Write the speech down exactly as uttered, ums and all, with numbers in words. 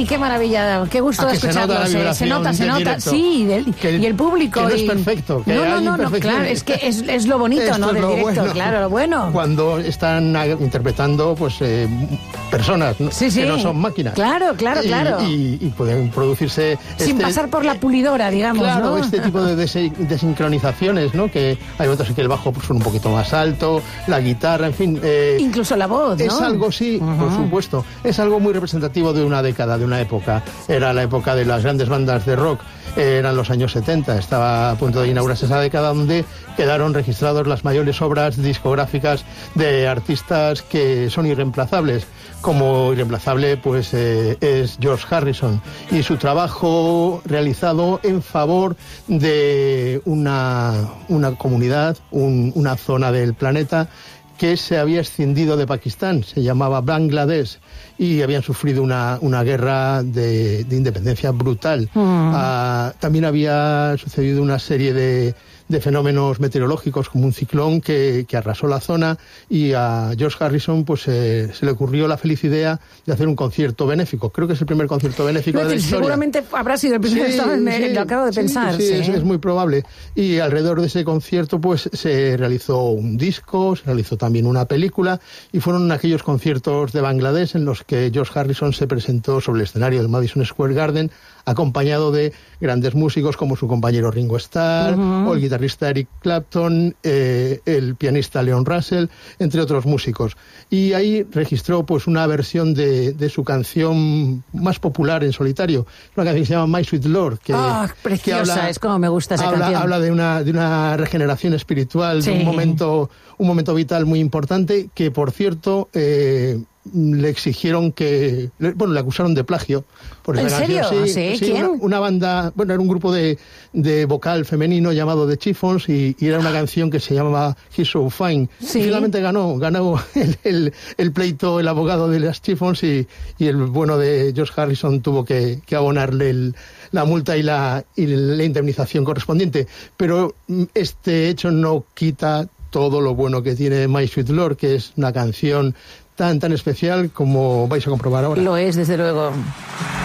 qué maravilla, qué gusto Ah, de que se escucharlo. nota la Se, se vibración nota, se del nota. directo. Sí, del- Que el- y el público. que no es y- perfecto, que no, hay no, no, no, imperfecciones. claro, es que es, es lo bonito, Esto ¿no? es Del lo directo, bueno. claro, lo bueno. Cuando están ah, interpretando, pues, eh, personas, ¿no? Sí, sí. que no son máquinas. Claro, claro, Y- claro. Y, y pueden producirse... Sin este- pasar por la pulidora, digamos, Claro, ¿no? este tipo de desi- desincronizaciones, ¿no? Que hay otros en que el bajo pues, suena un poquito más alto, la guitarra, en fin... eh, Incluso la voz, ¿no? Es algo, sí, Ujú. por supuesto. Es algo muy representativo de una década, de una época. Era la época de las grandes bandas de rock. Eh, eran los años setenta. Estaba a punto de inaugurarse esa década donde quedaron registrados las mayores obras discográficas de artistas que son irreemplazables. Como irreemplazable, pues, eh, es George Harrison y su trabajo realizado en favor de una, una comunidad, un- una zona del planeta que se había escindido de Pakistán, se llamaba Bangladesh, y habían sufrido una, una guerra de, de independencia brutal. Mm. Ah, también había sucedido una serie de, de fenómenos meteorológicos, como un ciclón que, que arrasó la zona, y a George Harrison pues eh, se le ocurrió la feliz idea de hacer un concierto benéfico. Creo que es el primer concierto benéfico Quiero de la decir, historia. seguramente habrá sido el primero, Sí, estaba- me- sí, lo acabo de sí, pensar. Sí, sí. Es, es muy probable. Y alrededor de ese concierto pues se realizó un disco, se realizó también una película, y fueron aquellos conciertos de Bangladesh en los que George Harrison se presentó sobre el escenario del Madison Square Garden, acompañado de grandes músicos como su compañero Ringo Starr, Ujú. o el guitarrista Eric Clapton, eh, el pianista Leon Russell, entre otros músicos. Y ahí registró pues una versión de, de su canción más popular en solitario, una canción que se llama My Sweet Lord, que, Ah, que preciosa, es como me gusta esa habla, canción. habla de una de una regeneración espiritual, Sí. de un momento un momento vital muy importante, que por cierto eh, le exigieron que, le- bueno, le acusaron de plagio por esa ¿En canción. serio? ¿Sí? ¿Quién? Una, una banda, bueno, era un grupo de, de vocal femenino llamado The Chiffons, y, y era una canción que se llamaba He's So Fine. Sí. Y finalmente ganó, ganó el, el, el pleito el abogado de las Chiffons, y, y el bueno de George Harrison tuvo que, que abonarle el, la multa y la, y la indemnización correspondiente. Pero mm, este hecho no quita todo lo bueno que tiene My Sweet Lord, que es una canción tan, tan especial como vais a comprobar ahora. Lo es, desde luego.